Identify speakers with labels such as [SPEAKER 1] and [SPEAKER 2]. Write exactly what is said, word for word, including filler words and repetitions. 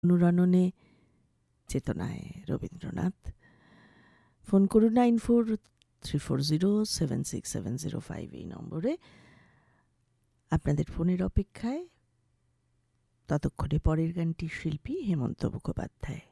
[SPEAKER 1] অনুরণনে চেতনায় রবীন্দ্রনাথ। ফোন করুন nine four three four zero seven six seven zero five এই নম্বরে। আপনাদের ফোনের অপেক্ষায়। ততক্ষণে পরের গানটি শিল্পী হেমন্ত মুখোপাধ্যায়।